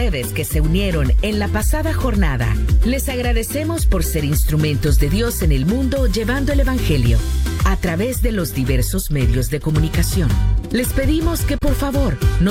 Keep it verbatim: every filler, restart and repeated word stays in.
ustedes que se unieron en la pasada jornada. Les agradecemos por ser instrumentos de Dios en el mundo llevando el Evangelio a través de los diversos medios de comunicación. Les pedimos que por favor nos